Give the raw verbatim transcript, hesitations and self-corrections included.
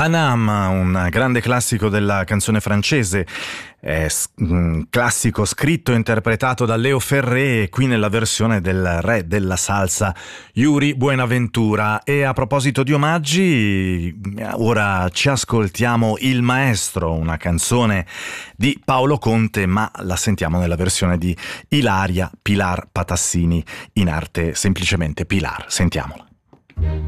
Panam, un grande classico della canzone francese, è un classico scritto e interpretato da Leo Ferré, qui nella versione del re della salsa Yuri Buenaventura. E a proposito di omaggi, ora ci ascoltiamo Il Maestro, una canzone di Paolo Conte, ma la sentiamo nella versione di Ilaria Pilar Patassini, in arte semplicemente Pilar. Sentiamola.